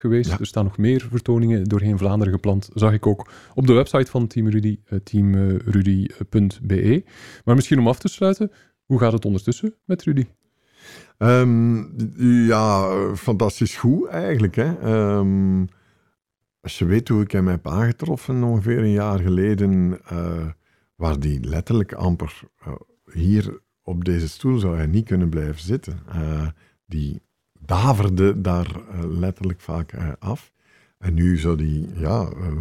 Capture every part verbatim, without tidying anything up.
geweest. Ja. Er staan nog meer vertoningen doorheen Vlaanderen gepland. Zag ik ook op de website van Team Rudy, uh, team rudy punt b e. Maar misschien om af te sluiten, hoe gaat het ondertussen met Rudy? Um, ja, fantastisch goed eigenlijk. Hè? Um, als je weet hoe ik hem heb aangetroffen ongeveer een jaar geleden, uh, waar die letterlijk amper uh, hier op deze stoel zou hij niet kunnen blijven zitten. Uh, die daverde daar uh, letterlijk vaak uh, af. En nu zou die, ja, uh,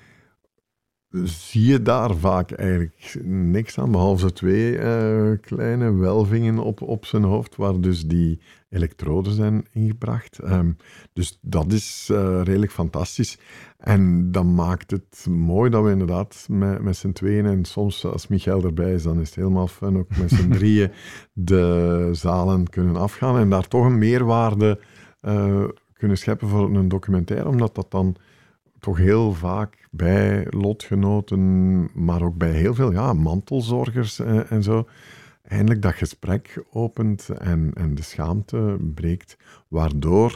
zie je daar vaak eigenlijk niks aan, behalve zo twee uh, kleine welvingen op, op zijn hoofd, waar dus die elektroden zijn ingebracht. Um, dus dat is uh, redelijk fantastisch. En dat maakt het mooi dat we inderdaad met, met z'n tweeën, en soms als Michael erbij is, dan is het helemaal fun, ook met z'n drieën de zalen kunnen afgaan en daar toch een meerwaarde uh, kunnen scheppen voor een documentaire, omdat dat dan toch heel vaak bij lotgenoten, maar ook bij heel veel ja, mantelzorgers en, en zo, eindelijk dat gesprek opent en, en de schaamte breekt, waardoor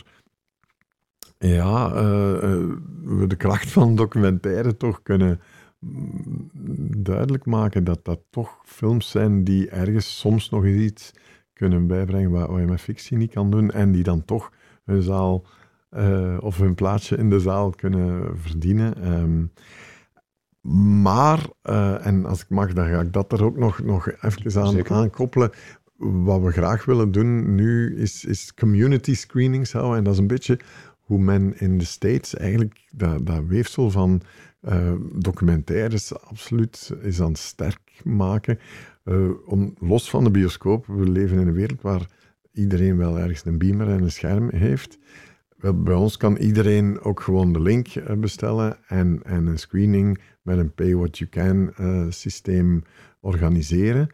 ja, uh, uh, we de kracht van documentaire toch kunnen duidelijk maken dat dat toch films zijn die ergens soms nog eens iets kunnen bijbrengen wat, wat je met fictie niet kan doen en die dan toch hun zaal Uh, of hun plaatsje in de zaal kunnen verdienen. Um, maar, uh, en als ik mag, dan ga ik dat er ook nog, nog even aan, aan koppelen. Wat we graag willen doen nu is, is community screenings houden. En dat is een beetje hoe men in de States eigenlijk dat, dat weefsel van uh, documentaires absoluut is aan het sterk maken. Uh, om, los van de bioscoop, we leven in een wereld waar iedereen wel ergens een beamer en een scherm heeft. Bij ons kan iedereen ook gewoon de link bestellen en, en een screening met een pay-what-you-can uh, systeem organiseren.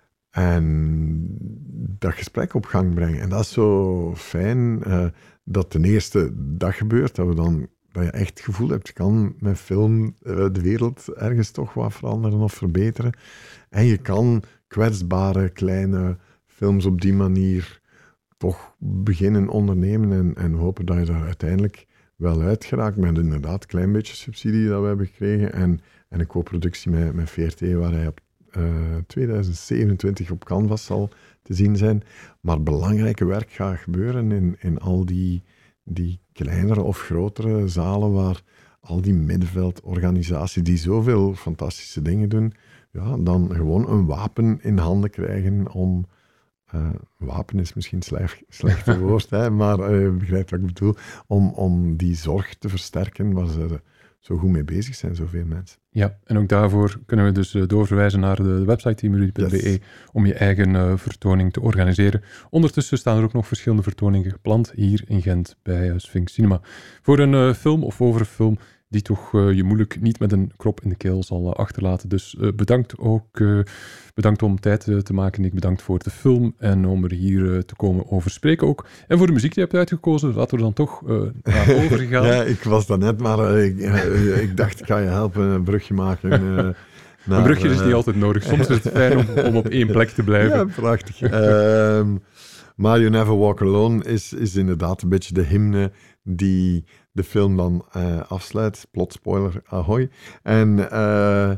En dat gesprek op gang brengen. En dat is zo fijn uh, dat de eerste dag gebeurt, dat, we dan, dat je echt het gevoel hebt, je kan met film uh, de wereld ergens toch wat veranderen of verbeteren. En je kan kwetsbare kleine films op die manier toch beginnen ondernemen en, en hopen dat je daar uiteindelijk wel uit geraakt met inderdaad een klein beetje subsidie dat we hebben gekregen en, en een co-productie met, met V R T waar hij op uh, twintig zevenentwintig op Canvas zal te zien zijn. Maar belangrijke werk gaat gebeuren in, in al die, die kleinere of grotere zalen waar al die middenveldorganisaties die zoveel fantastische dingen doen, ja, dan gewoon een wapen in handen krijgen om Uh, wapen is misschien slecht, slechte woord, hè, maar uh, je begrijpt wat ik bedoel, om, om die zorg te versterken waar ze zo goed mee bezig zijn, zoveel mensen. Ja, en ook daarvoor kunnen we dus uh, doorverwijzen naar de website team rudy punt b e yes. om je eigen uh, vertoning te organiseren. Ondertussen staan er ook nog verschillende vertoningen gepland hier in Gent bij uh, Sphinx Cinema. Voor een uh, film of over een film die toch uh, je moeilijk niet met een krop in de keel zal uh, achterlaten. Dus uh, bedankt ook. Uh, bedankt om tijd uh, te maken. Ik bedankt voor de film en om er hier uh, te komen over spreken ook. En voor de muziek die je hebt uitgekozen, laten we dan toch uh, naar overgaan. Ja, ik was daar net, maar uh, ik, uh, ik dacht, ik ga je helpen een brugje maken. Uh, naar, een brugje is niet altijd nodig. Soms is het fijn om, om op één plek te blijven. Ja, prachtig. um, maar You Never Walk Alone is, is inderdaad een beetje de hymne die de film dan uh, afsluit. Plot spoiler, ahoy. En uh,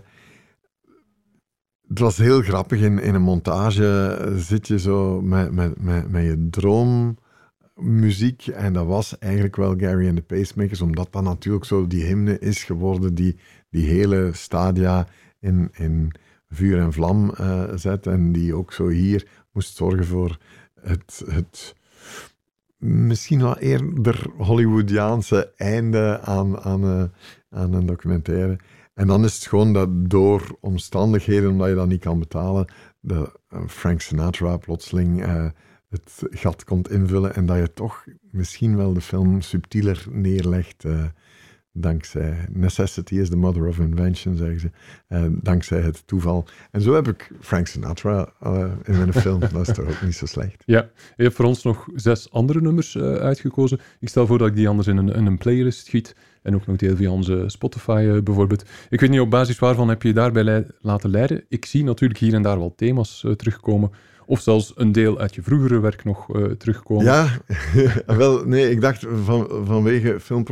het was heel grappig. In, in een montage zit je zo met, met, met, met je droommuziek. En dat was eigenlijk wel Gary and the Pacemakers, omdat dat natuurlijk zo die hymne is geworden die die hele stadia in, in vuur en vlam uh, zet. En die ook zo hier moest zorgen voor het... het misschien wel eerder Hollywoodiaanse einde aan, aan, uh, aan een documentaire. En dan is het gewoon dat door omstandigheden, omdat je dat niet kan betalen, dat uh, Frank Sinatra plotseling uh, het gat komt invullen en dat je toch misschien wel de film subtieler neerlegt. Uh, dankzij necessity is the mother of invention, zeggen ze. Uh, dankzij het toeval. En zo heb ik Frank Sinatra uh, in mijn film. Dat is toch ook niet zo slecht. Ja, je hebt voor ons nog zes andere nummers uh, uitgekozen. Ik stel voor dat ik die anders in een, in een playlist schiet. En ook nog deel via onze Spotify uh, bijvoorbeeld. Ik weet niet op basis waarvan heb je je daarbij le- laten leiden. Ik zie natuurlijk hier en daar wel thema's uh, terugkomen. of zelfs een deel uit je vroegere werk nog uh, terugkomen? Ja, wel, nee, ik dacht van, vanwege film